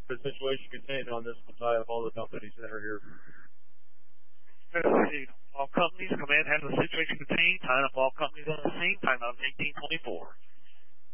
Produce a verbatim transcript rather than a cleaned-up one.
the situation contained on this will tie up all the companies that are here. All companies, command has the situation contained, tying up all companies on the scene, time out eighteen twenty-four.